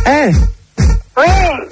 Hey. Oui.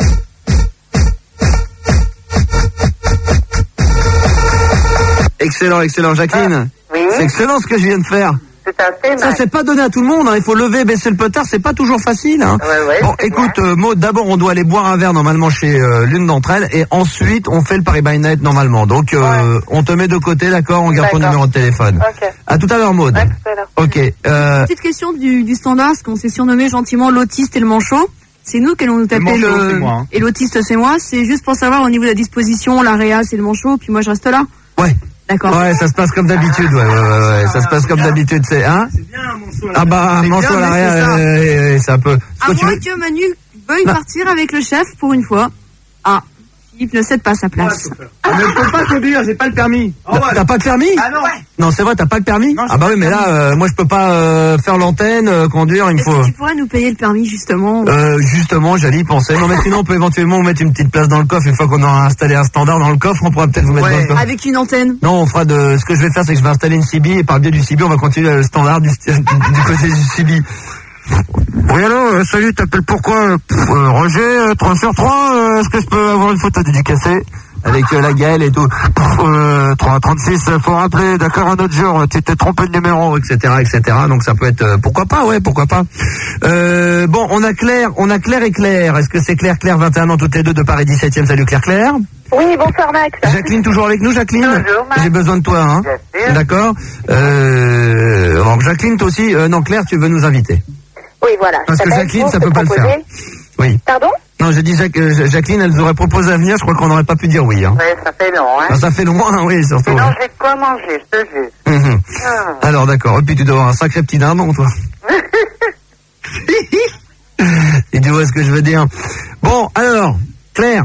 Excellent, Jacqueline. Oui. C'est excellent ce que je viens de faire. Tout à fait. Ça, c'est pas donné à tout le monde, hein. Il faut lever, baisser le potard, c'est pas toujours facile, hein. Ouais, bon, écoute, Maud, d'abord, on doit aller boire un verre, normalement, chez l'une d'entre elles, et ensuite, on fait le Paris by Night, normalement. Donc, on te met de côté, d'accord? On garde ton numéro de téléphone. Ok. À tout à l'heure, Maud. Ok, Petite question du standard, parce qu'on s'est surnommé gentiment l'autiste et le manchot. C'est nous qui allons nous taper et l'autiste, c'est moi. C'est juste pour savoir au niveau de la disposition, la réa, c'est le manchot, puis moi, je reste là. Ouais. D'accord. Ouais, ça se passe comme d'habitude, ouais. Ça se passe comme d'habitude, c'est, hein? C'est bien, Manchot. Ah bah, Manchot à l'arrière, c'est un peu. À moins que Manu veuille partir avec le chef pour une fois. Ah, Philippe ne cède pas sa place. Mais je peux pas conduire, j'ai pas le permis. T'as pas de permis? Ah non. Non, c'est vrai, t'as pas le permis? Non, ah bah oui, mais là, moi je peux pas faire l'antenne, conduire, il me faut. Tu pourrais nous payer le permis justement? Justement, j'allais y penser. Non, mais sinon on peut éventuellement vous mettre une petite place dans le coffre. Une fois qu'on aura installé un standard dans le coffre, on pourra peut-être vous mettre dans le coffre. Avec une antenne. Non, on fera ce que je vais faire, c'est que je vais installer une CB et par le biais du CB, on va continuer le standard du côté du CB. Oui, allô, salut, t'appelles pourquoi? Roger, 3 sur 3, est-ce que je peux avoir une photo dédicacée? Avec la Gaëlle et tout. 336, faut rappeler, d'accord, un autre jour, tu t'es trompé de numéro, etc. Donc ça peut être, pourquoi pas. Bon, on a Claire et Claire. Est-ce que c'est Claire, 21 ans, toutes les deux de Paris 17e. Salut Claire. Oui, bonsoir Max. Jacqueline, toujours avec nous, Jacqueline? Bonjour, Max. J'ai besoin de toi, hein. D'accord. Donc Jacqueline, toi aussi, non, Claire, tu veux nous inviter? Oui, voilà. Parce que Jacqueline, ça peut pas le faire. Oui. Pardon? Non, j'ai dit Jacqueline, elle nous aurait proposé à venir, je crois qu'on n'aurait pas pu dire oui. Hein. Oui, ça fait long, hein. Ah, ça fait loin, oui, surtout. Non, j'ai quoi manger, je te jure. Alors, d'accord. Et puis, tu dois avoir un sacré petit dindon, toi. Et tu vois ce que je veux dire. Bon, alors, Claire.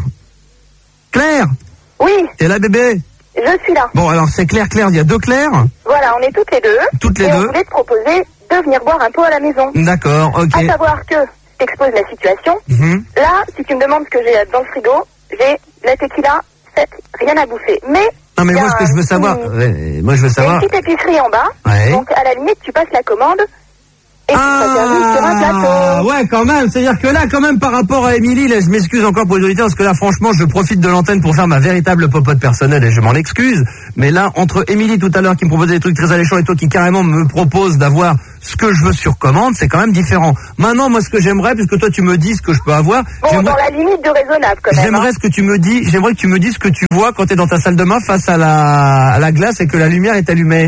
Oui. T'es là, bébé? Je suis là. Bon, alors, c'est Claire, il y a deux Claires? Voilà, on est toutes les deux. Toutes les deux. On voulait te proposer de venir boire un pot à la maison. D'accord, ok. À savoir que je t'expose la situation. Là, si tu me demandes ce que j'ai dans le frigo, j'ai la tequila, 7, rien à bouffer. Mais... Non, mais moi, ce que je veux savoir... Il y a une petite épicerie en bas. Ouais. Donc, à la limite, tu passes la commande et tu seras servi sur un plateau. Ouais, quand même. C'est-à-dire que là, quand même, par rapport à Émilie, là, je m'excuse encore pour les auditeurs, parce que là, franchement, je profite de l'antenne pour faire ma véritable popote personnelle et je m'en excuse. Mais là, entre Émilie tout à l'heure qui me proposait des trucs très alléchants et toi qui carrément me propose d'avoir ce que je veux sur commande, c'est quand même différent. Maintenant, moi, ce que j'aimerais, puisque toi, tu me dis ce que je peux avoir. Bon, dans la limite de raisonnable, quand même. J'aimerais que tu me dises ce que tu vois quand t'es dans ta salle de bain face à la glace et que la lumière est allumée.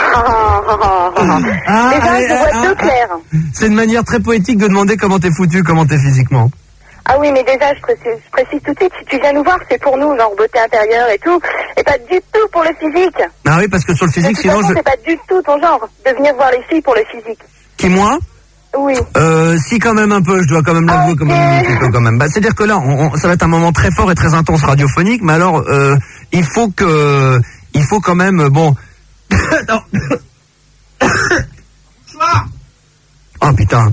Déjà, je vois deux clairs. C'est une manière très poétique de demander comment t'es foutu, comment t'es physiquement. Ah oui, mais déjà, je précise tout de suite, si tu viens nous voir, c'est pour nous, genre beauté intérieure et tout, et pas du tout pour le physique. Ah oui, parce que sur le physique, sinon c'est pas du tout ton genre, de venir voir les filles pour le physique. Qui, moi? Oui. Si, quand même un peu, je dois quand même l'avouer, quand même. Bah, c'est-à-dire que là, ça va être un moment très fort et très intense radiophonique, mais alors, il faut quand même, bon... Oh putain.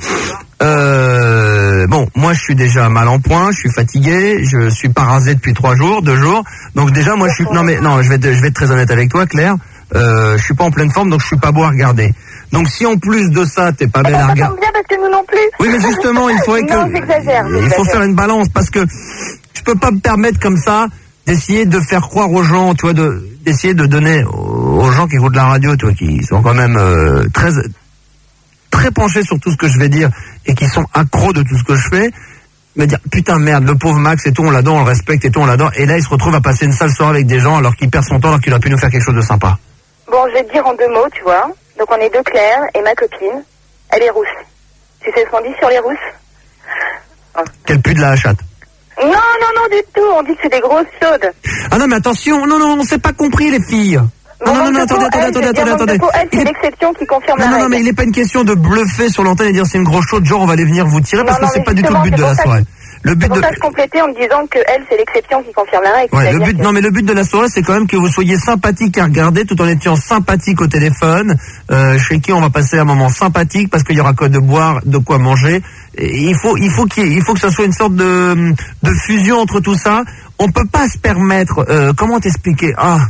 Bon, moi je suis déjà mal en point, je suis fatigué, je suis pas rasé depuis 2 jours. Donc déjà moi je suis je vais être très honnête avec toi, Claire. Je suis pas en pleine forme, donc je suis pas beau à regarder. Donc si en plus de ça t'es pas belle à regarder. Ça tombe bien parce que nous non plus. Oui, mais justement il faudrait non, j'exagère. Il faut faire une balance parce que je peux pas me permettre comme ça d'essayer de faire croire aux gens, tu vois, d'essayer de donner aux gens qui écoutent la radio, tu vois, qui sont quand même très penchés sur tout ce que je vais dire et qui sont accros de tout ce que je fais, me dire putain merde, le pauvre Max et tout, on l'adore, on le respecte et tout, on l'adore, et là il se retrouve à passer une sale soirée avec des gens alors qu'il perd son temps, alors qu'il aurait pu nous faire quelque chose de sympa. Bon, je vais te dire en 2 mots, tu vois. Donc on est 2 Claire et ma copine, elle est rousse. Tu sais ce qu'on dit sur les rousses? Qu'elle pue de la chatte. Non, du tout, on dit que c'est des grosses chaudes. Ah non mais attention, non, on s'est pas compris les filles. Non, attendez. Elle, c'est l'exception qui confirme la règle. Non, mais il n'est pas une question de bluffer sur l'antenne et dire c'est une grosse chaude, genre on va aller venir vous tirer, parce que c'est pas du tout le but de la soirée. Le but de compléter en me disant que elle, c'est l'exception qui confirme la règle. Ouais, le but de la soirée, c'est quand même que vous soyez sympathique à regarder, tout en étant sympathique au téléphone, chez qui on va passer un moment sympathique, parce qu'il y aura quoi de boire, de quoi manger. Et il faut que ça soit une sorte de fusion entre tout ça. On peut pas se permettre, comment t'expliquer?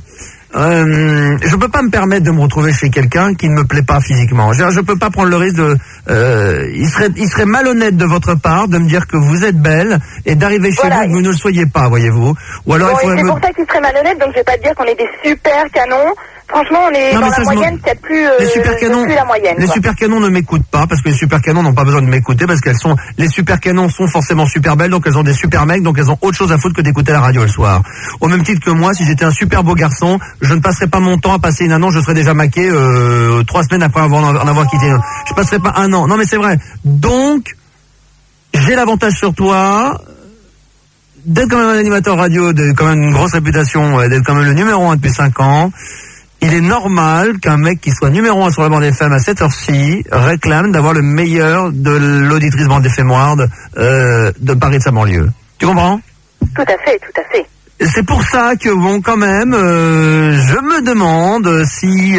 je peux pas me permettre de me retrouver chez quelqu'un qui ne me plaît pas physiquement. Je peux pas prendre le risque de... il serait malhonnête de votre part de me dire que vous êtes belle et d'arriver chez vous et que vous ne le soyez pas, voyez-vous. Ou alors c'est pour ça qu'il serait malhonnête, donc je vais pas te dire qu'on est des super canons. Franchement, on est dans la moyenne, c'est plus les super canons, la moyenne. Les super canons ne m'écoutent pas parce que les super canons n'ont pas besoin de m'écouter parce les super canons sont forcément super belles, donc elles ont des super mecs, donc elles ont autre chose à foutre que d'écouter la radio le soir. Au même titre que moi, si j'étais un super beau garçon, je ne passerais pas mon temps à passer une annonce, je serais déjà maqué 3 semaines après en avoir quitté. Je passerais pas un an. Non mais c'est vrai. Donc, j'ai l'avantage sur toi d'être quand même un animateur radio, d'être quand même une grosse réputation, d'être quand même le numéro 1 depuis 5 ans. Il est normal qu'un mec qui soit numéro 1 sur la bande FM à cette heure-ci réclame d'avoir le meilleur de l'auditrice bande FM-Ward de Paris de sa banlieue. Tu comprends? Tout à fait, tout à fait. C'est pour ça que bon, quand même, je me demande si,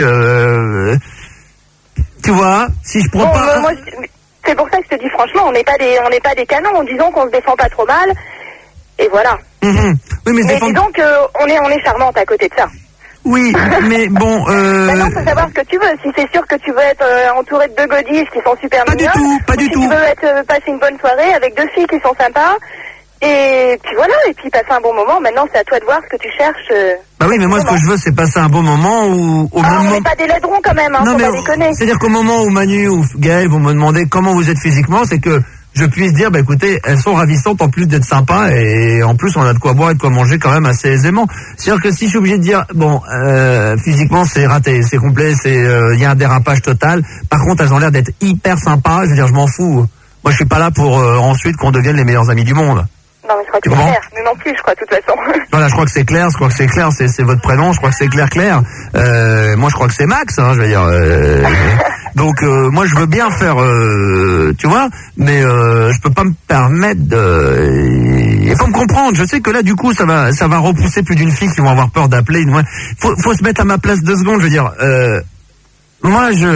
tu vois, si je prends pas. Moi, c'est pour ça que je te dis franchement, on n'est pas des canons. Disons qu'on se défend pas trop mal, et voilà. Oui, mais disons qu'on est charmante à côté de ça. Oui, mais bon... Maintenant, faut savoir ce que tu veux. Si c'est sûr que tu veux être entouré de 2 godiches qui sont super mignonnes, pas du tout. Si tu veux passer une bonne soirée avec 2 filles qui sont sympas, et puis voilà, et puis passer un bon moment. Maintenant, c'est à toi de voir ce que tu cherches. Bah oui, mais moi, ce que je veux, c'est passer un bon moment où... on n'est pas des laidrons quand même, hein, non, faut pas déconner. C'est-à-dire qu'au moment où Manu ou Gaël vont me demander comment vous êtes physiquement, c'est que je puisse dire, bah écoutez, elles sont ravissantes en plus d'être sympas et en plus on a de quoi boire et de quoi manger quand même assez aisément. C'est-à-dire que si je suis obligé de dire, bon, physiquement c'est raté, c'est complet, il y a un dérapage total. Par contre, elles ont l'air d'être hyper sympas. Je veux dire, je m'en fous. Moi, je suis pas là pour ensuite qu'on devienne les meilleurs amis du monde. Non, mais je crois que c'est clair. Nous non plus, je crois, de toute façon. Voilà, je crois que c'est clair. C'est votre prénom. Je crois que c'est Claire. Moi, je crois que c'est Max. Je veux dire. Donc, moi, je veux bien faire, tu vois, mais je peux pas me permettre de. Il faut me comprendre. Je sais que là, du coup, ça va repousser plus d'une fille qui vont avoir peur d'appeler. Faut se mettre à ma place 2 secondes. Je veux dire, moi, je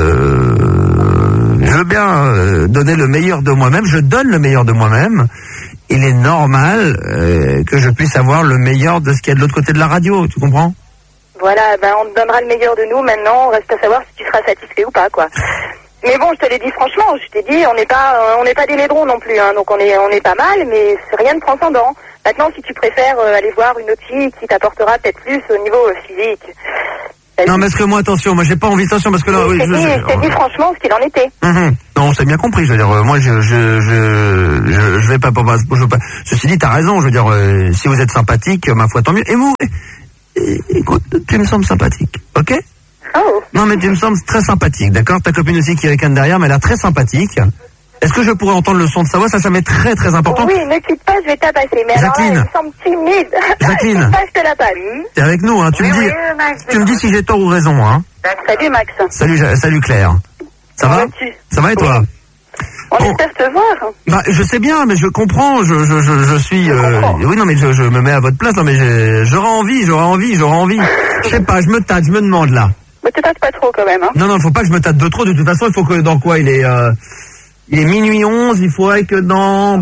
veux bien donner le meilleur de moi-même. Je donne le meilleur de moi-même. Il est normal que je puisse avoir le meilleur de ce qu'il y a de l'autre côté de la radio, tu comprends? Voilà, on te donnera le meilleur de nous. Maintenant, reste à savoir si tu seras satisfait ou pas, quoi. Mais bon, je te l'ai dit franchement, je t'ai dit, on n'est pas des laidrons non plus, hein, donc on est pas mal, mais c'est rien de transcendant. Maintenant, si tu préfères aller voir une autre fille qui t'apportera peut-être plus au niveau physique. Non, mais est-ce que moi, attention, moi j'ai pas envie, attention, parce que là... Oui, je t'ai dit franchement ce qu'il en était. Non, c'est bien compris, je veux dire, moi je vais pas... Ceci dit, t'as raison, je veux dire, si vous êtes sympathique, ma foi, tant mieux. Et vous, écoute, tu me sembles sympathique, ok? Oh. Non, mais tu me sembles très sympathique, d'accord? Ta copine aussi qui ricane derrière, mais elle a l'air très sympathique. Est-ce que je pourrais entendre le son de sa voix? Ça m'est très très important. Oui, ne quitte pas, je vais tabasser. Mais Jacqueline. Alors là, elle me semble timide. Jacqueline. Ne quitte pas, je te la passe. T'es avec nous, hein? Tu me dis si j'ai tort ou raison, hein? Salut Max. Salut Claire. Ça va? Ça va et toi? On espère te voir. Bah, je sais bien, mais je comprends. Je suis. Oui, non, mais je me mets à votre place. Non, mais j'aurais envie. Je sais pas, je me tâte, je me demande là. Mais te tâte pas trop quand même, hein. Non, faut pas que je me tâte de trop. De toute façon, il faut que dans quoi il est minuit 11. Il faudrait que dans.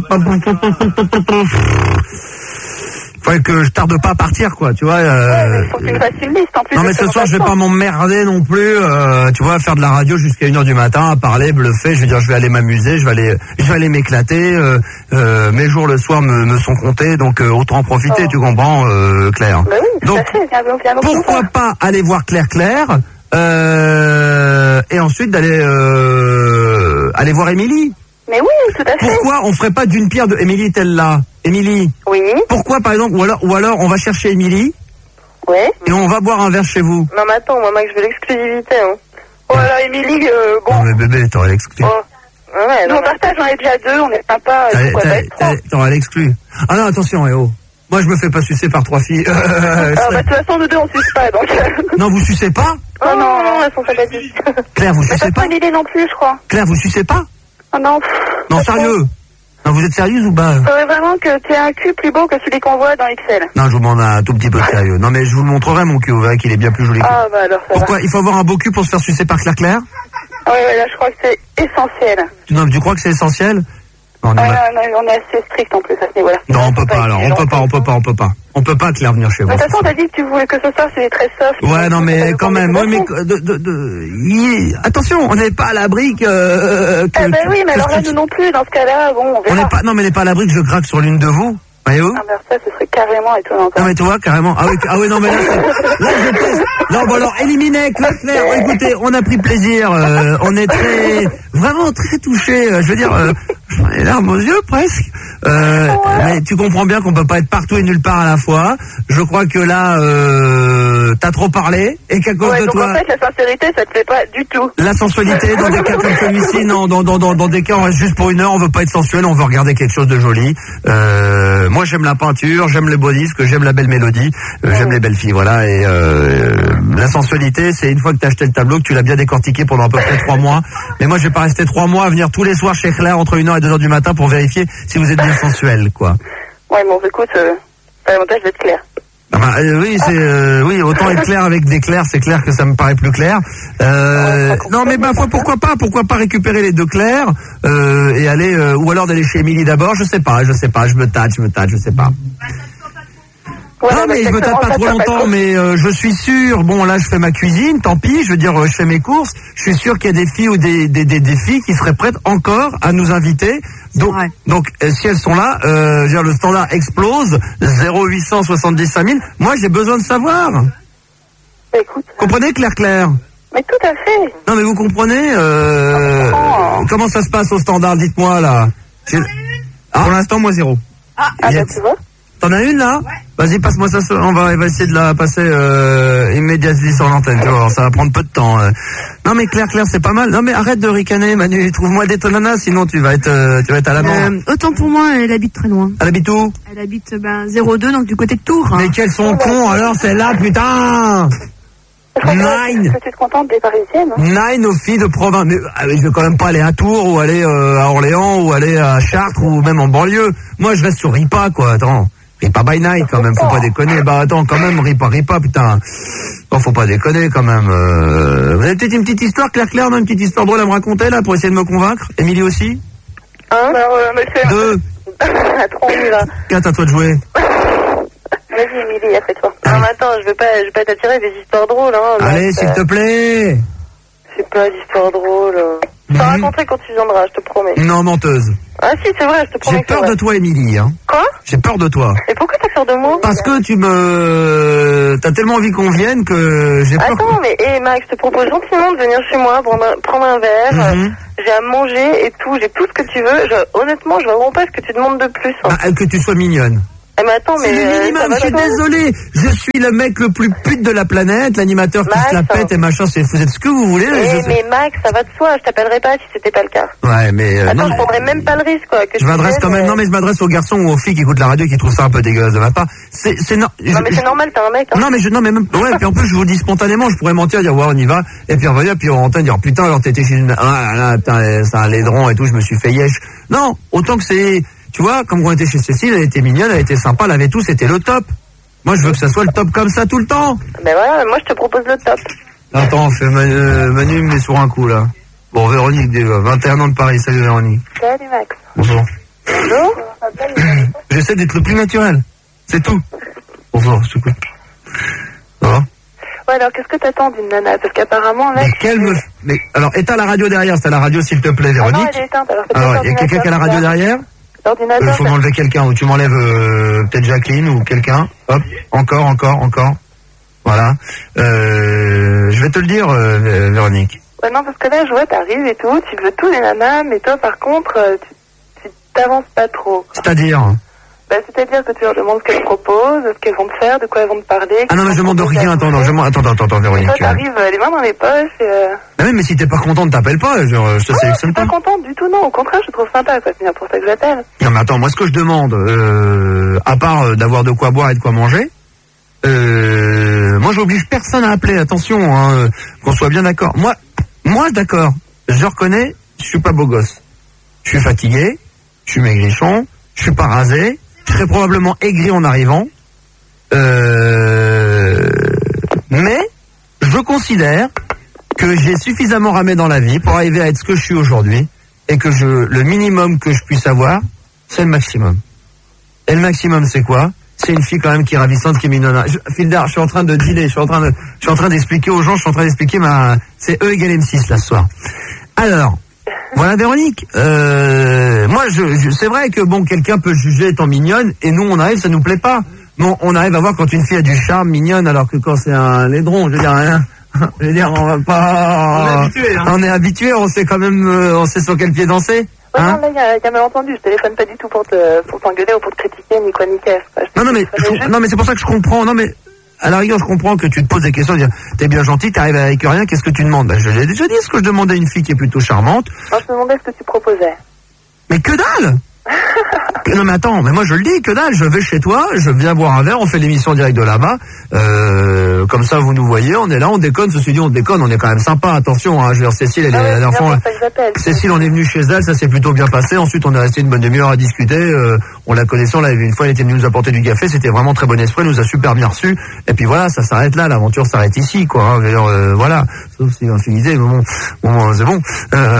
Il faudrait que je tarde pas à partir, quoi, tu vois. Ouais, faut que tu me fasses une liste en plus. Non, mais ce soir, je vais pas m'emmerder non plus, tu vois, à faire de la radio jusqu'à 1h du matin, à parler, bluffer. Je veux dire, je vais aller m'amuser, je vais aller m'éclater. Mes jours le soir me sont comptés, donc autant en profiter, tu comprends, Claire. Bah oui, tout donc, à fait. pourquoi pas aller voir Claire, et ensuite d'aller aller voir Émilie. Mais oui, tout à fait. Pourquoi on ferait pas d'une pierre de Émilie est-elle là? Émilie. Oui. Pourquoi, par exemple, ou alors on va chercher Émilie. Ouais. Et on va boire un verre chez vous. Non, mais attends, moi, Max, je veux l'exclusivité, hein. Oh, alors, Émilie, bon. Non, mais bébé, t'aurais l'exclu. Oh. Ouais, nous, on partage, on est déjà 2, on est sympa. T'aurais l'exclu. Ah non, attention, Moi, je me fais pas sucer par 3 filles. De toute façon, nous 2, on suce pas, donc. Non, vous sucez pas? Oh non, elles sont sympathiques. Claire, vous sucez pas? C'est pas une idée non plus, je crois. Claire, vous sucez pas? Oh non. Non, sérieux? Non, vous êtes sérieuse ou pas? Faudrait vraiment que tu aies un cul plus beau que celui qu'on voit dans Excel. Non, je vous demande un tout petit peu de sérieux. Non, mais je vous le montrerai, mon cul, vous verrez qu'il est bien plus joli. Ah, bah alors ça Pourquoi? Il faut avoir un beau cul pour se faire sucer par Claire? Oui, là, je crois que c'est essentiel. Non, tu crois que c'est essentiel? On est assez strict en plus à ce niveau-là. Non, on peut pas alors, on peut pas. On peut pas, Claire, venir chez vous. De toute façon, t'as dit que tu voulais que ce soir, c'est très soft. Ouais, non, mais quand même. Ouais, mais attention, on n'est pas à l'abri que. Oui, mais alors là, nous non plus. Dans ce cas-là, bon, on verra. Non, mais on n'est pas à l'abri que je craque sur l'une de vous. Voyez-vous? Ah, ben ça, ce serait carrément étonnant. Non, mais tu vois, carrément. Ah oui, non, mais là, je teste. Non, bon, alors, éliminez, Claire. Écoutez, on a pris plaisir. On est vraiment très touchés. Je veux dire, j'en ai les larmes aux yeux, presque. Mais tu comprends bien qu'on peut pas être partout et nulle part à la fois. Je crois que là, t'as trop parlé et qu'à cause de toi. En fait, la sincérité, ça te plaît pas du tout. La sensualité, dans des cas comme celui-ci, non, dans des cas, on reste juste pour une heure, on veut pas être sensuel, on veut regarder quelque chose de joli. Moi, j'aime la peinture, j'aime les beaux disques, j'aime la belle mélodie, j'aime les belles filles, voilà. Et la sensualité, c'est une fois que t'as acheté le tableau, que tu l'as bien décortiqué pendant à peu près 3 mois. Mais moi, je vais pas rester 3 mois à venir tous les soirs chez Claire entre 1h et 2h du matin pour vérifier si vous êtes bien sensuel, quoi. Ouais, bon, écoute, l'avantage d'être clair. Oui, autant être clair avec des clairs, c'est clair que ça me paraît plus clair. Non, mais pourquoi pas récupérer les 2 clairs et aller ou alors d'aller chez Émilie d'abord, je sais pas, je me tâte, je sais pas. Ouais, non, mais je me tâte pas trop longtemps, mais je suis sûr, bon là je fais ma cuisine, tant pis, je veux dire je fais mes courses, je suis sûr qu'il y a des filles ou des filles qui seraient prêtes encore à nous inviter. Donc si elles sont là, le standard explose, 0870 000. Moi j'ai besoin de savoir. Écoute. Comprenez, Claire? Mais tout à fait. Non mais vous comprenez comment ça se passe au standard, dites-moi là. Pour l'instant moi 0. Bah tu vois. T'en as une là? Ouais. Vas-y, passe-moi ça, on va essayer de la passer immédiatement sur l'antenne, tu vois, ça va prendre peu de temps. Non mais Claire, c'est pas mal. Non mais arrête de ricaner, Manu, trouve-moi des tonnanas, sinon tu vas être à la mort. Autant pour moi, elle habite très loin. Elle habite où? Elle habite 02, donc du côté de Tours. Mais qu'elles sont cons alors, celle-là, putain! Nine. Tu es contente des Parisiennes, hein? 9 aux filles de province. Mais je vais quand même pas aller à Tours ou aller à Orléans ou aller à Chartres ou même en banlieue. Moi je reste sur Ripa, quoi, attends. Ripa by night quand même, faut pas déconner. Bah attends, quand même, Ripa, putain. Bon, faut pas déconner quand même. Vous avez peut-être une petite histoire, Claire, non, une petite histoire drôle à me raconter là pour essayer de me convaincre? Émilie aussi? Mais 2. Trop nul, là. 4, à toi de jouer. Vas-y, Émilie, fais-toi. Non, mais attends, je vais pas t'attirer des histoires drôles, hein. Allez, s'il te plaît. C'est pas d'histoires drôles. Je te raconterai quand tu viendras, je te promets. Non, menteuse. Ah si, c'est vrai, je te promets. J'ai peur de toi, Émilie, hein. Quoi? J'ai peur de toi. Et pourquoi t'as peur de moi? Parce que t'as tellement envie qu'on vienne que j'ai peur. Attends, mais Max, je te propose gentiment de venir chez moi, prendre un verre. J'ai à manger et tout, j'ai tout ce que tu veux. Honnêtement, je vois vraiment pas ce que tu demandes de plus. Hein. Bah, que tu sois mignonne. Mais attends, c'est le minimum, je suis désolé. Je suis le mec le plus pute de la planète, l'animateur qui se la pète et machin, vous êtes ce que vous voulez. Mais Max, ça va de soi, je t'appellerai pas si c'était pas le cas. Ouais, mais... Attends, je prendrais même pas le risque, quoi. Je m'adresse quand même, non mais je m'adresse aux garçons ou aux filles qui écoutent la radio et qui trouvent ça un peu dégueulasse de ma part. Non mais c'est normal, t'es un mec, hein. Non mais même, ouais, puis en plus je vous dis spontanément, je pourrais mentir, dire ouais on y va, et puis revenir, puis on entend dire putain alors t'étais chez une... putain, c'est un laidron et tout, je me suis fait yesh. Non, autant que c'est... Tu vois, comme quand on était chez Cécile, elle était mignonne, elle était sympa, elle avait tout, c'était le top. Moi, je veux que ça soit le top comme ça tout le temps. Ben voilà, moi, je te propose le top. Attends, Manu me met sur un coup, là. Bon, Véronique, déjà, 21 ans de Paris. Salut, Véronique. Salut, Max. Bonjour. Bonjour. J'essaie d'être le plus naturel. C'est tout. Bonjour, je t'écoute. Ça va? Ouais, alors, qu'est-ce que t'attends d'une nana? Parce qu'apparemment, là... Mais alors, éteins la radio derrière, c'est à la radio, s'il te plaît, Véronique. Ah non, elle est éteinte, alors il y a quelqu'un qui a la radio derrière? Il faut m'enlever quelqu'un, ou tu m'enlèves peut-être Jacqueline ou quelqu'un. Hop, encore. Voilà. Je vais te le dire, Véronique. Ouais, non, parce que là, je vois, t'arrives et tout, tu veux tous les nanas, mais toi, par contre, tu t'avances pas trop. C'est-à-dire? C'est-à-dire que tu leur demandes ce qu'elles proposent, ce qu'elles vont te faire, de quoi elles vont te parler. Ah non, mais je demande rien, attends, Véronique. Toi, t'arrives les mains dans les poches et... mais si t'es pas contente, t'appelles pas, je te sélectionne pas. Je suis pas contente du tout, non, au contraire, je trouve sympa, quoi, c'est bien pour ça que j'appelle. Non, mais attends, moi, ce que je demande, à part d'avoir de quoi boire et de quoi manger, moi, j'oblige personne à appeler, attention, hein, qu'on soit bien d'accord. Moi, d'accord, je reconnais, je suis pas beau gosse. Je suis fatigué, je suis maigrichon, je suis pas rasé, je serais probablement aigri en arrivant, mais je considère que j'ai suffisamment ramé dans la vie pour arriver à être ce que je suis aujourd'hui et que le minimum que je puisse avoir, c'est le maximum. Et le maximum, c'est quoi? C'est une fille quand même qui est ravissante, qui est mignonne. Fildar, je suis en train de dîner, je suis en train d'expliquer aux gens, c'est E égale M6 là ce soir. Alors, voilà Véronique. Moi, c'est vrai que bon, quelqu'un peut juger étant mignonne, et nous on arrive, ça nous plaît pas. Non, on arrive à voir quand une fille a du charme, mignonne, alors que quand c'est un laidron, je veux dire rien. Je veux dire, on va pas. On est habitué, hein. On est habitué, on sait quand même, on sait sur quel pied danser. Ouais, Hein? non, là, il y a malentendu. Je téléphone pas du tout pour t'engueuler ou pour te critiquer, ni quoi, ni qu'est-ce. Non, mais c'est pour ça que je comprends. Non, mais à la rigueur, je comprends que tu te poses des questions. Dire, t'es bien gentil, t'arrives avec rien, qu'est-ce que tu demandes? Ben, je l'ai déjà dit, ce que je demandais à une fille qui est plutôt charmante. Non, je me demandais ce que tu proposais. Mais que dalle! Non mais attends, mais moi je le dis, que dalle, je vais chez toi, je viens boire un verre, on fait l'émission en direct de là-bas, comme ça vous nous voyez, on est là, on déconne, ceci dit on déconne, on est quand même sympa, attention, hein, je veux dire Cécile, elle est l'enfant, Cécile on est venu chez elle, ça s'est plutôt bien passé, ensuite on est resté une bonne demi-heure à discuter, on la connaissait, on l'avait vu une fois, elle était venue nous apporter du café, c'était vraiment très bon esprit, elle nous a super bien reçus, et puis voilà, ça s'arrête là, l'aventure s'arrête ici, quoi, hein, voilà, sauf si on finissait, mais bon, c'est bon,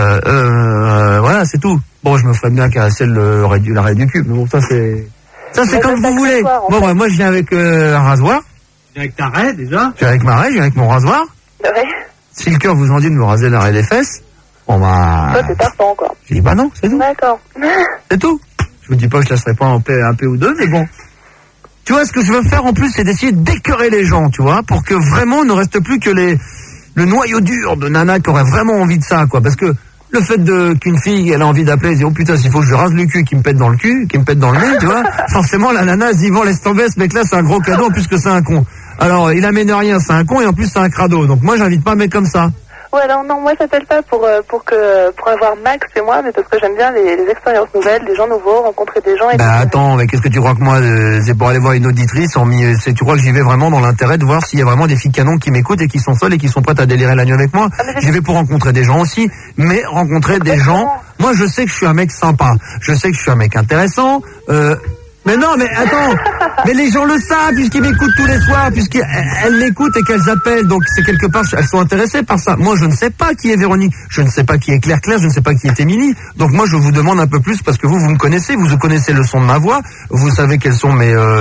voilà, c'est tout. Bon, je me ferais bien caresser l'arrêt du cul, mais bon, ça c'est comme vous voulez. Bon, bah, moi je viens avec un rasoir. Tu viens avec ta raie déjà? Je viens avec ma raie, je viens avec mon rasoir. Ouais. Si le cœur vous en dit de me raser l'arrêt des fesses, bon bah. Toi, t'es partant, quoi. J'ai dit bah non, c'est tout. D'accord. C'est tout. Je vous dis pas que je laisserai pas un P ou deux, mais bon. Tu vois, ce que je veux faire en plus, c'est d'essayer d'écœurer les gens, tu vois, pour que vraiment il ne reste plus que le noyau dur de nana qui aurait vraiment envie de ça, quoi, parce que le fait qu'une fille, elle a envie d'appeler, elle dit, oh putain, s'il faut que je rase le cul, qui me pète dans le cul, qui me pète dans le nez, tu vois, forcément, la nana, elle se dit, bon, laisse tomber, ce mec-là, c'est un gros cadeau, en plus que c'est un con. Alors, il amène rien, c'est un con, et en plus, c'est un crado. Donc, moi, j'invite pas un mec comme ça. Ouais, alors non, moi, ça s'appelle pas pour avoir Max et moi, mais parce que j'aime bien les expériences nouvelles, les gens nouveaux, rencontrer des gens et bah, attends, mais qu'est-ce que tu crois que moi, c'est pour aller voir une auditrice, tu crois que j'y vais vraiment dans l'intérêt de voir s'il y a vraiment des filles canons qui m'écoutent et qui sont seules et qui sont prêtes à délirer la nuit avec moi? J'y vais pour rencontrer des gens aussi, mais rencontrer des gens, moi, je sais que je suis un mec sympa, je sais que je suis un mec intéressant, mais non, mais attends, mais les gens le savent puisqu'ils m'écoutent tous les soirs, puisqu'elles m'écoutent et qu'elles appellent, donc c'est quelque part, elles sont intéressées par ça. Moi, je ne sais pas qui est Véronique, je ne sais pas qui est Claire, je ne sais pas qui est Émilie, donc moi, je vous demande un peu plus parce que vous me connaissez, vous connaissez le son de ma voix, vous savez quels sont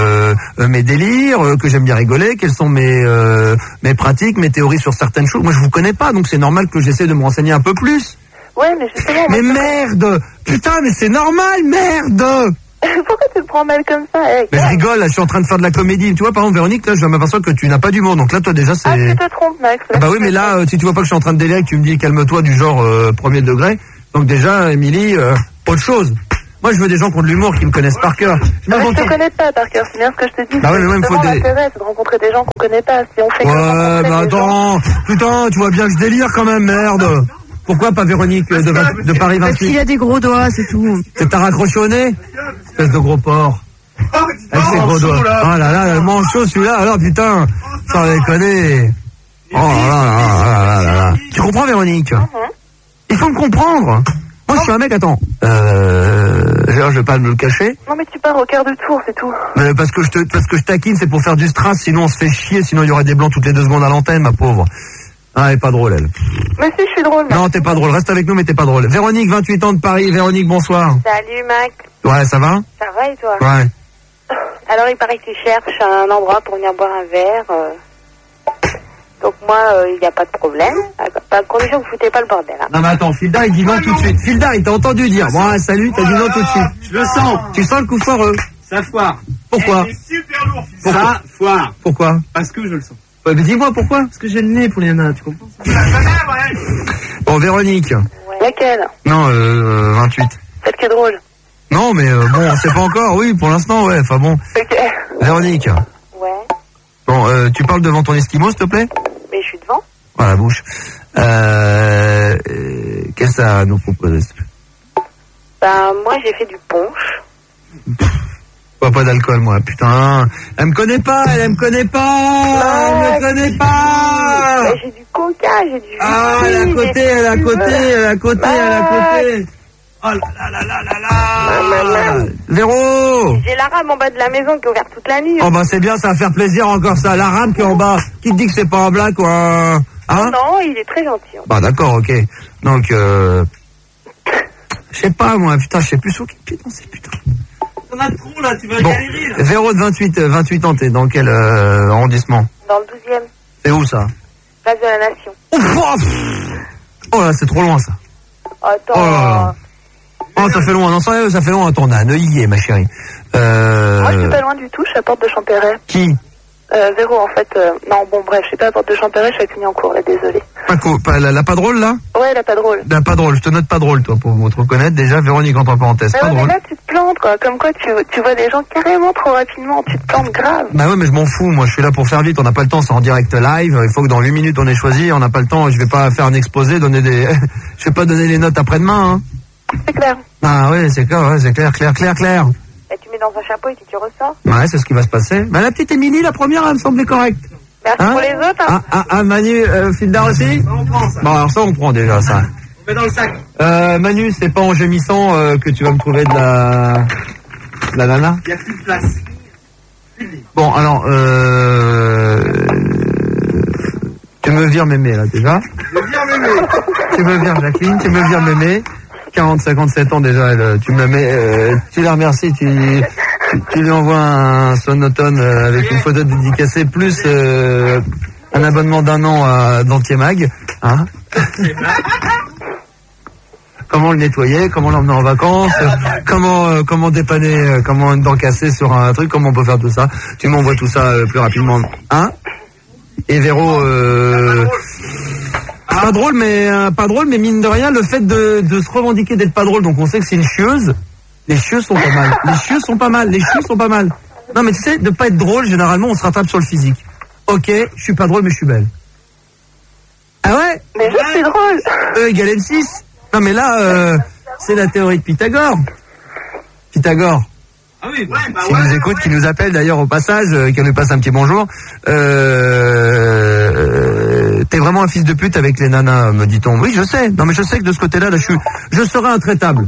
mes délires, que j'aime bien rigoler, quelles sont mes pratiques, mes théories sur certaines choses. Moi, je vous connais pas, donc c'est normal que j'essaie de me renseigner un peu plus. Ouais, mais justement... Mais merde! Putain, mais c'est normal, merde! Pourquoi tu te prends mal comme ça, Mais je rigole, là, je suis en train de faire de la comédie. Tu vois, par exemple, Véronique, là, je m'aperçois que tu n'as pas d'humour. Donc là, toi, déjà, c'est... Ah, tu te trompes, Max. Bah oui, mais là, si tu vois pas que je suis en train de délirer, que tu me dis calme-toi du genre premier degré. Donc déjà, Émilie, autre chose. Moi, je veux des gens qui ont de l'humour, qui me connaissent par cœur. Je te connais pas par cœur, c'est bien ce que je te dis. Bah ouais, mais moi, il me faut l'intérêt, c'est de rencontrer des gens qu'on connaît pas. Si on fait ouais, bah attends, putain, tu vois bien que je délire quand même, merde. Pourquoi pas Véronique de Paris 28? Parce qu'il a des gros doigts, c'est tout. C'est t'as raccroché au nez? Espèce de gros porc. Avec ses gros doigts. Oh là là, le manchot celui-là, alors putain, sans déconner. Oh là. Tu comprends Véronique? Il faut me comprendre. Moi je suis un mec, attends. Je vais pas me le cacher. Non mais tu pars au quart de tour, c'est tout. Mais parce que je taquine, c'est pour faire du strass, sinon on se fait chier, sinon il y aurait des blancs toutes les 2 secondes à l'antenne, ma pauvre. Ah, elle est pas drôle, elle. Mais si, je suis drôle, Max. Non, t'es pas drôle. Reste avec nous, mais t'es pas drôle. Véronique, 28 ans de Paris. Véronique, bonsoir. Salut, Max. Ouais, ça va? Ça va et toi? Ouais. Alors, il paraît que tu cherches un endroit pour venir boire un verre. Donc, moi, il n'y a pas de problème. À condition que vous foutez pas le bordel. Hein. Non, mais attends, Fildar, il dit non tout de suite. Fildar, il t'a entendu dire. Bon, salut, t'as dit non tout de suite. Je le sens. Tu sens le coup foireux? Ça foire. Pourquoi? C'est super lourd. Ça foire. Pourquoi? Parce que je le sens. Ouais, mais dis-moi pourquoi? Parce que j'ai le nez pour les nanas, tu comprends? Bon, Véronique. Ouais. Laquelle? Non, 28. Celle qui est drôle. Non, mais bon, on sait pas encore. Oui, pour l'instant, ouais. Enfin bon. Ok. Véronique. Ouais. Bon, tu parles devant ton esquimau, s'il te plaît? Mais je suis devant. Voilà, la bouche. Qu'est-ce que ça nous propose? Ben, moi, j'ai fait du punch. Pas d'alcool, moi, putain. Elle me connaît pas, elle me connaît pas. Elle me connaît pas. Ben, j'ai du coca, j'ai du... Ah, elle est à côté. Oh là. Véro. J'ai la rame en bas de la maison qui est ouverte toute la nuit. Oh bah c'est bien, ça va faire plaisir encore ça. La rame qui est en bas. Qui te dit que c'est pas un blague, quoi? Hein? Non, il est très gentil. Bah d'accord, ok. Donc, Je sais pas, moi, putain, je sais plus sur quel pied danser, putain. T'en as trop, là, tu vas galérer, là. Véro de 28 ans, t'es dans quel arrondissement? Dans le 12e. C'est où, ça? Place de la Nation. Oh là, c'est trop loin, ça. Attends. Oh là là. Oh, ça fait loin. Non, sérieux, ça fait loin. Attends, on a un œillet, ma chérie. Moi, je suis pas loin du tout, je suis à Porte de Champéret. Qui? Véro, en fait. Non, bon, bref, je suis pas à Porte de Champéret, je suis à Clignancourt, là, désolé. La pas drôle, là? Ouais, la pas drôle. La pas drôle, je te note pas drôle, toi, pour te reconnaître. Déjà, Véronique, entre parenthèses, pas ouais, drôle. Mais là, tu te plantes, quoi. Comme quoi, tu vois des gens carrément trop rapidement, tu te plantes grave. Bah ouais, mais je m'en fous, moi, je suis là pour faire vite, on n'a pas le temps, c'est en direct live, il faut que dans 8 minutes on ait choisi, on n'a pas le temps, je vais pas faire un exposé, donner des... je vais pas donner les notes après-demain, hein. C'est clair. Ah ouais, c'est clair, ouais, c'est clair. Et tu mets dans un chapeau et tu ressors. Ouais, c'est ce qui va se passer. Bah la petite Émilie, la première, elle me semblait correcte. Merci pour les autres, hein. Manu, Fildar aussi? Ça, on prend, ça. Bon, alors ça, on prend déjà, ça. On met dans le sac. Manu, c'est pas en gémissant que tu vas me trouver de la nana? Il y a plus de place. Bon, alors, tu me vires mémé, là, déjà. Je viens mémé. Tu me vires Jacqueline, tu me vires mémé. 57 ans déjà, tu me la mets, tu la remercies, tu lui envoies un sonotone avec une photo dédicacée, plus un abonnement d'1 an à Dentier Mag. Hein? Comment le nettoyer, comment l'emmener en vacances, comment dépanner, comment une dent cassée sur un truc, comment on peut faire tout ça. Tu m'envoies tout ça plus rapidement. Hein? Et Véro... pas drôle, mais mine de rien, le fait de se revendiquer d'être pas drôle, donc on sait que c'est une chieuse. Les chieuses sont pas mal. Les chieuses sont pas mal. Non, mais tu sais, de pas être drôle, généralement, on se rattrape sur le physique. Ok, je suis pas drôle, mais je suis belle. Ah ouais? Mais je suis drôle. E égale M6. Non, mais là, c'est la théorie de Pythagore. Pythagore. Ah oui, ouais, bah qui nous écoute, qui nous appelle d'ailleurs au passage, qui nous passe un petit bonjour. T'es vraiment un fils de pute avec les nanas, me dit-on. Oui, je sais. Non, mais je sais que de ce côté-là, je serai intraitable.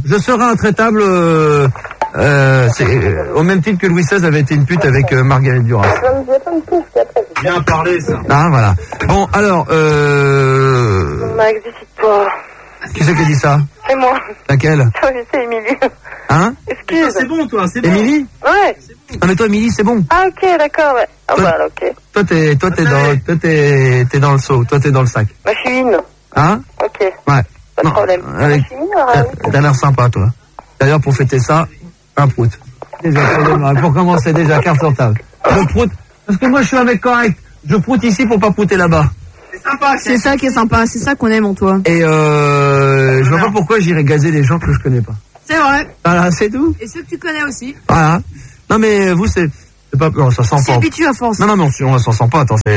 Au même titre que Louis XVI avait été une pute avec Marguerite Duras. Bien parlé, ça. Ah, voilà. Bon, alors, Max, décide-toi. qui c'est qui a dit ça? C'est moi. Laquelle? C'est Émilie. Hein? Excuse. C'est bon, toi, c'est bon. Émilie? Ouais. Ah, mais toi, Émilie, c'est bon. Ah, ok, d'accord, ouais. Ah, bah, ok. Toi, t'es dans le seau. Toi, t'es dans le sac. Ma chine. Hein? Ok. Ouais. Pas de problème. Avec... Ma chine, T'as l'air sympa, toi. D'ailleurs, pour fêter ça, un prout. Déjà, pour commencer, déjà, carte sur table. Je proute. Parce que moi, je suis un mec correct. Je proute ici pour pas prouter là-bas. C'est sympa. C'est ça qui est sympa, c'est ça qu'on aime en toi. Et je vois pas pourquoi j'irais gazer les gens que je connais pas. C'est vrai. Voilà, c'est tout. Et ceux que tu connais aussi. Voilà. Non, mais vous, c'est pas... Non, ça sent On s'y pas. habitue à force. Non, mais on s'en sent pas. Attends, c'est...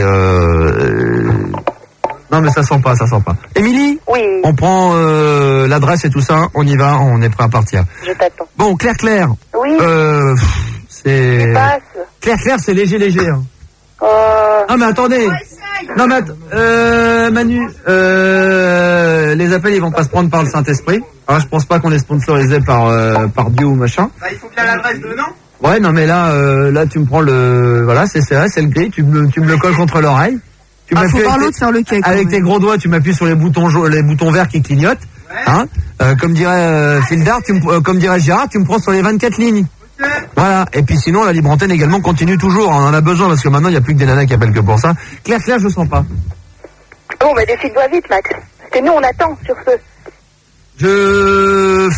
Non, mais ça sent pas. Émilie? Oui. On prend l'adresse et tout ça, on y va, on est prêt à partir. Je t'attends. Bon, Claire. Oui. C'est... Tu passes. Claire, c'est léger. Hein. Ah, mais attendez. Non, mais Manu, les appels, ils vont pas se prendre par le Saint-Esprit. Alors, je pense pas qu'on est sponsorisé par Dieu ou machin. Bah, il faut bien l'adresse de, non? Ouais, non, mais là, tu me prends le... Voilà, c'est le gris, tu me le colles contre l'oreille. Tu faut m'appuies par l'autre faire le cake. avec tes gros doigts, tu m'appuies sur les boutons verts qui clignotent. Ouais. Hein, comme dirait Fildar, comme dirait Gérard, tu me prends sur les 24 lignes. Okay. Voilà. Et puis sinon, la libre antenne également continue toujours. On en a besoin parce que maintenant, il n'y a plus que des nanas qui appellent que pour ça. Claire, je sens pas. Bon, bah décide-toi vite, Max. Parce que nous, on attend sur ce.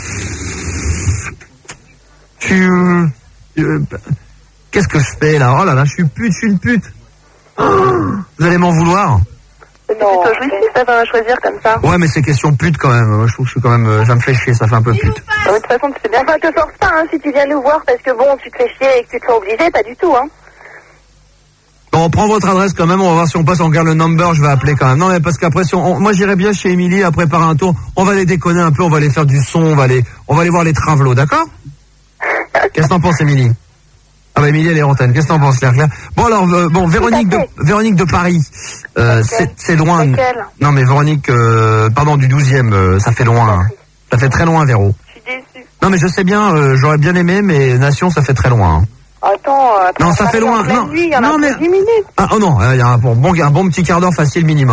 Qu'est-ce que je fais là? Oh là là, je suis une pute. Oh, vous allez m'en vouloir? Non, c'est plutôt jouissif, ça va choisir comme ça. Ouais, mais c'est question pute quand même. Moi, je trouve que je suis quand même, ça me fait chier, ça fait un peu pute. De toute façon, tu sais bien. Enfin, te force pas, hein, si tu viens nous voir parce que bon, tu te fais chier et que tu te sens obligé, pas du tout, hein. Bon, on prend votre adresse quand même, on va voir si on passe, on regarde le number, je vais appeler quand même. Non, mais parce qu'après, moi j'irais bien chez Émilie à préparer un tour, on va les déconner un peu, on va aller faire du son, on va aller voir les travelots, d'accord? Qu'est-ce que t'en penses, Émilie? Ah bah Émilie, elle est antenne, qu'est-ce que t'en penses, Claire? Bon alors, Véronique de Paris, c'est loin. Laquelle? Non mais Véronique, du 12e, ça fait loin. Ça fait très loin, Véro. Je suis déçue. Non mais je sais bien, j'aurais bien aimé, mais Nation, ça fait très loin. Attends, non, ça fait loin. Non, il y en a pour 10 minutes. Ah, oh non, il y a un bon petit quart d'heure facile minimum.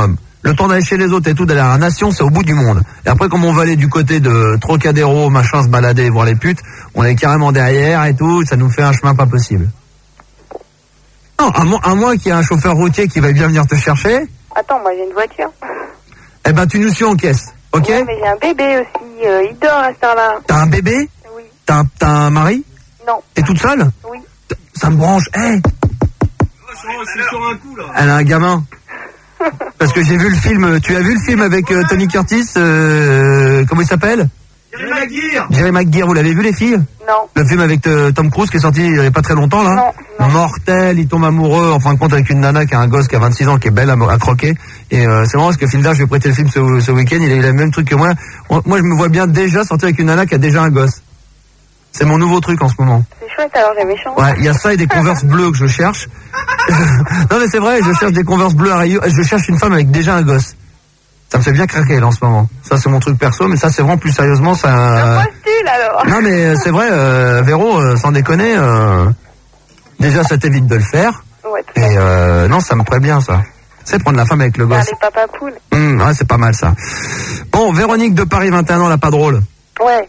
Le temps d'aller chez les autres et tout, d'aller à la Nation, c'est au bout du monde. Et après, comme on va aller du côté de Trocadéro, machin, se balader, voir les putes, on est carrément derrière et tout, ça nous fait un chemin pas possible. Non, à moins qu'il y ait un chauffeur routier qui va bien venir te chercher. Attends, moi j'ai une voiture. Eh ben, tu nous suis en caisse, ok? Ouais, mais j'ai un bébé aussi, il dort à cette heure-là. T'as un bébé? Oui. T'as un mari? Non. T'es toute seule? Oui. Ça me branche, C'est sur un coup, là. Elle a un gamin. Parce que j'ai vu le film, tu as vu le film avec Tony Curtis, comment il s'appelle? Jerry Maguire, vous l'avez vu les filles? Non. Le film avec Tom Cruise qui est sorti il n'y a pas très longtemps là? Non. Mortel, il tombe amoureux en fin de compte avec une nana qui a un gosse qui a 26 ans, qui est belle à croquer. Et c'est marrant parce que Filda, je lui ai prêté le film ce week-end, il a eu le même truc que moi. Moi je me vois bien déjà sortir avec une nana qui a déjà un gosse. C'est mon nouveau truc en ce moment. C'est chouette alors, j'ai méchant. Ouais, il y a ça et des Converse bleus que je cherche. Non mais c'est vrai, je cherche des Converse bleus à rayures. Je cherche une femme avec déjà un gosse. Ça me fait bien craquer là en ce moment. Ça c'est mon truc perso, mais ça c'est vraiment plus sérieusement ça. Un style alors. Non mais c'est vrai, Véro, sans déconner, déjà ça t'évite de le faire. Ouais, et non, ça me plaît bien ça. C'est prendre la femme avec le gosse. les papas cool. Ouais, c'est pas mal ça. Bon, Véronique de Paris 21 ans, là pas drôle. Ouais.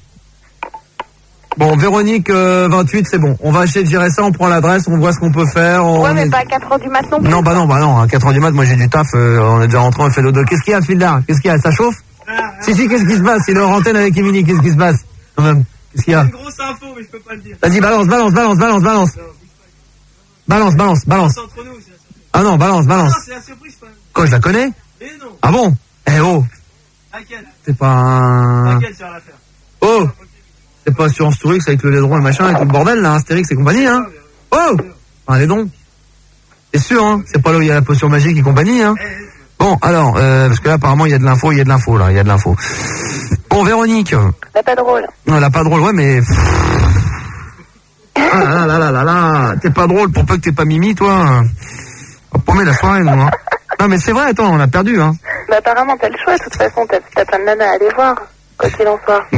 Bon, Véronique 28, c'est bon. On va essayer de gérer ça, on prend l'adresse, on voit ce qu'on peut faire. Ouais, mais pas à 4h du matin non plus. Non, bah non, à 4h du mat, moi j'ai du taf, on est déjà rentré, on fait le dos. Qu'est-ce qu'il y a, Fildar? Qu'est-ce qu'il y a? Ça chauffe? Si, qu'est-ce qui se passe? Il est en antenne avec Émilie, qu'est-ce qui se passe? Quand même, qu'est-ce qu'il y a? Une grosse info, mais je peux pas le dire. Vas-y, balance. Balance. C'est entre nous, c'est la surprise. Ah non, balance. Non, c'est la surprise, pas. Quoi, je la connais? Mais non. Ah bon? Eh oh, T'inquiète. c'est pas un... T'inquiète, ça va la faire. Oh, c'est pas Assurance Tourix avec le Lédron et machin et tout le bordel là, Astérix et compagnie, hein? Oh, un Lédron. C'est sûr, hein? C'est pas là où il y a la potion magique et compagnie, hein? Bon, alors, parce que là apparemment il y a de l'info là. Bon, Véronique. T'as pas drôle. Non, elle a pas drôle, ouais, mais... Ah là, t'es pas drôle pour peu que t'es pas Mimi, toi. On promet la soirée, nous, hein. Non, mais c'est vrai, attends, on a perdu, hein. Bah apparemment t'as le choix, de toute façon, t'as plein de nanas à aller voir, quoi qu'il en soit.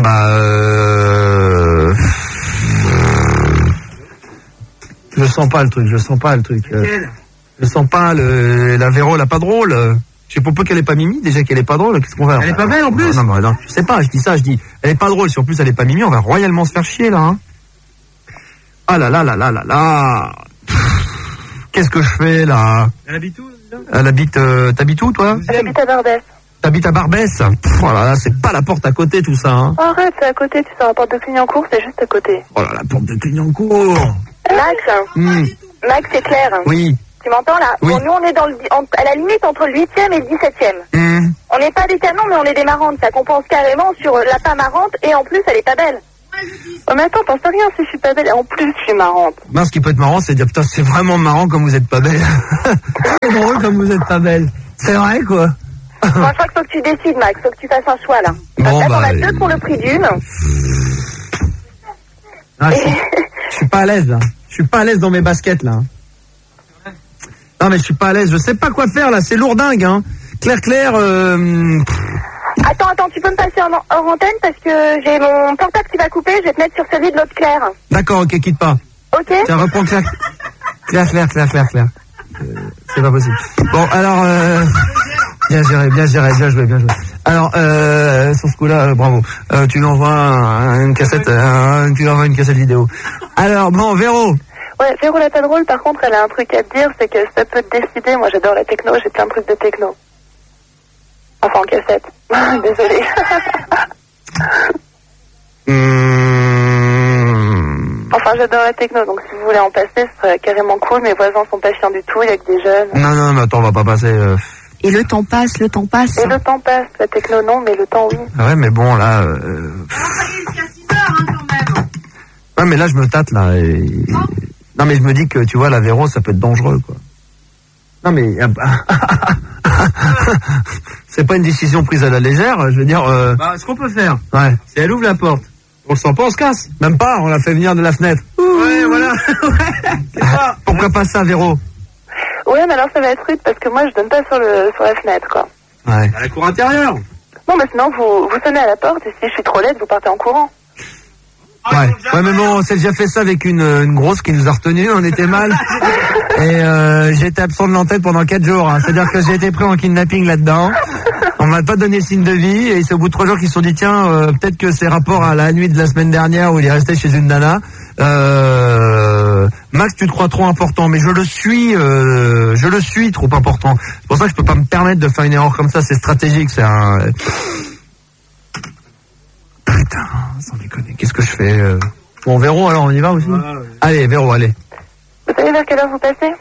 Je sens pas le truc. Je sens pas la Véro, elle a pas drôle. Je sais pas qu'elle est pas Mimi, déjà qu'elle est pas drôle, qu'est-ce qu'on va faire? Elle est pas belle en plus? Non, je sais pas, je dis, elle est pas drôle, si en plus elle est pas Mimi, on va royalement se faire chier, là, hein. Ah là. Qu'est-ce que je fais, là? Elle habite où, là? Elle habite, t'habites où, toi? J'habite à Barbès. T'habites à Barbès? Oh là là, c'est pas la porte à côté, tout ça, hein. Arrête, c'est à côté, tu sors la porte de Clignancourt, c'est juste à côté. Oh là, la porte de Clignancourt. Max, Max, c'est clair. Oui. Tu m'entends là? Oui. Bon, nous on est à la limite entre le 8e et le 17e. On n'est pas des canons, mais on est des marrantes. Ça compense carrément sur la pas marrante et en plus elle est pas belle. Oh mais attends, pense à rien si je suis pas belle et en plus je suis marrante. Non, ce qui peut être marrant, c'est de dire putain, c'est vraiment marrant comme vous êtes pas belle. C'est drôle comme vous êtes pas belle. C'est vrai quoi. Moi je crois qu'il faut que tu décides, Max, faut que tu fasses un choix là. Bon, là t'en as deux pour le prix d'une. Ah, je suis pas à l'aise là. Je suis pas à l'aise dans mes baskets là. Non mais je suis pas à l'aise, je sais pas quoi faire là, c'est lourdingue hein. Claire. Attends, tu peux me passer hors antenne parce que j'ai mon portable qui va couper, je vais te mettre sur celui de l'autre Claire. D'accord, ok, quitte pas. Ok. Tiens, reprends Claire. Claire. C'est pas possible. Bon, alors, bien géré, bien joué. Alors, sur ce coup-là, bravo. Tu lui envoies une cassette vidéo. Alors, bon, Véro. Ouais, Véro la pas drôle, par contre, elle a un truc à te dire, c'est que ça peut te décider. Moi, j'adore la techno, j'ai plein de trucs de techno. Enfin, en cassette. Désolée. Enfin, j'adore la techno, donc si vous voulez en passer, ce serait carrément cool. Mes voisins sont pas chiants du tout, il y a que des jeunes. Non, mais attends, on va pas passer... Et le temps passe. Et le temps passe, la techno non, mais le temps oui. Ouais, mais bon, là... Jusqu'à 6h, hein, quand même. Ouais, mais là, je me tâte, là. Non, mais je me dis que, tu vois, la Véro, ça peut être dangereux, quoi. Non, mais... C'est pas une décision prise à la légère, je veux dire... Ce qu'on peut faire, Ouais. c'est elle ouvre la porte. On le sent pas, on se casse. Même pas, on l'a fait venir de la fenêtre. Ouais, voilà. C'est ça. Pourquoi pas ça, Véro? Ouais, mais alors ça va être rude parce que moi, je donne pas sur la fenêtre, quoi. Ouais. À la cour intérieure. Non, mais sinon, vous sonnez à la porte et si je suis trop laide, vous partez en courant. Ouais, mais bon, on s'est déjà fait ça avec une grosse qui nous a retenus, on était mal. Et j'ai été absent de l'antenne pendant 4 jours. Hein. C'est-à-dire que j'ai été pris en kidnapping là-dedans. On m'a pas donné signe de vie et c'est au bout de 3 jours qu'ils se sont dit tiens, peut-être que c'est rapport à la nuit de la semaine dernière où il est resté chez une nana. Max, tu te crois trop important, mais je le suis trop important. C'est pour ça que je peux pas me permettre de faire une erreur comme ça, c'est stratégique, c'est un... Putain, sans déconner, qu'est-ce que je fais Bon, Véro, alors on y va aussi Allez, Véro, allez. Vous savez vers quelle heure vous passez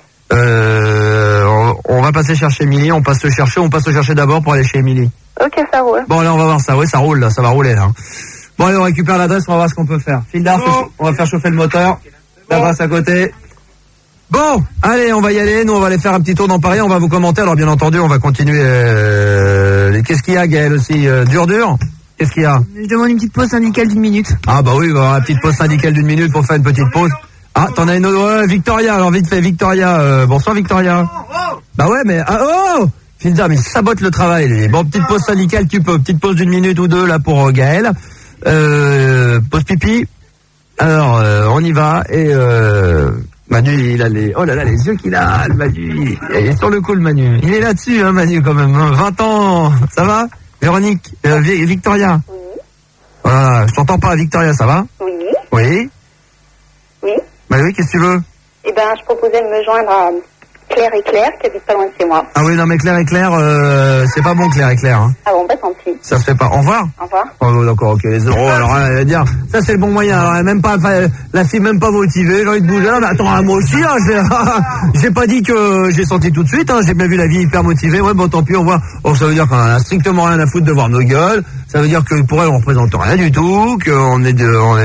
on va passer chercher Émilie, on passe se chercher d'abord pour aller chez Émilie. Ok, ça roule. Bon, allez, on va voir ça, oui, ça roule, là, ça va rouler, là. Bon, allez, on récupère l'adresse, on va voir ce qu'on peut faire. Fil d'art, on va faire chauffer le moteur. L'adresse à côté. Bon, allez, on va y aller. Nous, on va aller faire un petit tour dans Paris. On va vous commenter. Alors, bien entendu, on va continuer. Qu'est-ce qu'il y a, Gaël, aussi dur. Qu'est-ce qu'il y a? Je demande une petite pause syndicale d'1 minute. Ah, bah oui, une petite pause syndicale d'1 minute pour faire une petite pause. Ah, t'en as une autre. Victoria, alors vite fait, Victoria. Bonsoir, Victoria. Bah ouais, mais... Finza, mais sabote le travail, lui. Bon, petite pause syndicale, tu peux. Petite pause d'1 minute ou 2, là, pour Gaël. Pause pipi. Alors, on y va. Et Manu, il a les... Oh là là, les yeux qu'il a, le Manu. Il est sur le coup, le Manu. Il est là-dessus, hein, Manu, quand même. 20 ans, ça va Véronique, Victoria. Oui. Voilà, je t'entends pas, Victoria, ça va? Oui. Oui. Oui. Bah oui, qu'est-ce que tu veux? Eh ben, je proposais de me joindre à Claire et Claire, qui habitent pas loin de chez moi. Ah oui, non, mais Claire et Claire, c'est pas bon, Claire et Claire. Hein. Ah bon, bah tant pis. Ça se fait pas. Au revoir. Au revoir. Oh, d'accord, ok, les euros. Alors, elle va dire, ça c'est le bon moyen. Alors, elle est même pas, la fille même pas motivée, j'ai envie de bouger. Ah, mais attends, moi aussi, hein, j'ai pas dit que j'ai senti tout de suite, hein, j'ai bien vu la vie hyper motivée. Ouais, bon, tant pis, on voit. Oh, ça veut dire qu'on a strictement rien à foutre de voir nos gueules. Ça veut dire que pour elle, on représente rien du tout, qu'on est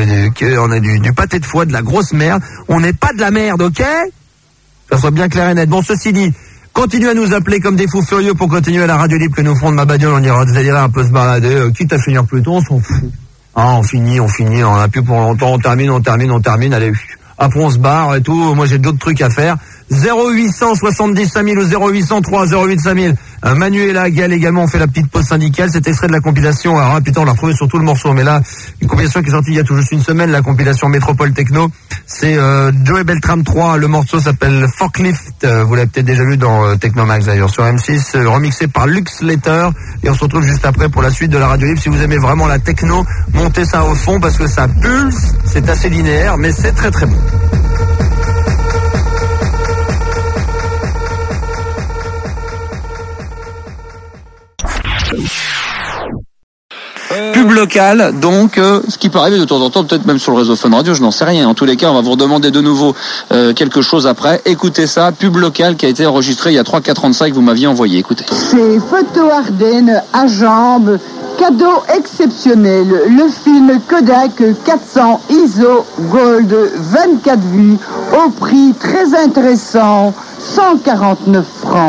du pâté de foie, de la grosse merde. On n'est pas de la merde, ok? Ça soit bien clair et net. Bon, ceci dit, continuez à nous appeler comme des fous furieux pour continuer la radio libre que nous ferons de ma bagnole. On ira un peu se balader, quitte à finir plus tôt, on s'en fout. Ah, on finit, on a plus pour longtemps, on termine, allez, après on se barre et tout. Moi j'ai d'autres trucs à faire. 0800 70 5000 ou 0803 08 5000. Manu est là, Gaël également, on fait la petite pause syndicale. Cet extrait de la compilation, alors putain, on l'a retrouvé sur tout le morceau, mais là, une compilation qui est sortie il y a tout juste une semaine, la compilation Métropole Techno. C'est Joey Beltram 3, le morceau s'appelle Forklift, vous l'avez peut-être déjà vu dans Technomax d'ailleurs, sur M6, remixé par Lux Letter, et on se retrouve juste après pour la suite de la radio libre. Si vous aimez vraiment la techno, montez ça au fond parce que ça pulse, c'est assez linéaire, mais c'est très très bon. Pub locale, donc ce qui peut arriver de temps en temps, peut-être même sur le réseau Fun Radio, je n'en sais rien. En tous les cas, on va vous redemander de nouveau quelque chose après. Écoutez ça, pub locale qui a été enregistrée il y a 3-4 ans de ça et que vous m'aviez envoyé. Écoutez. C'est Photo Ardennes à Jambes, cadeau exceptionnel. Le film Kodak 400 ISO Gold 24 vues au prix très intéressant, 149 francs.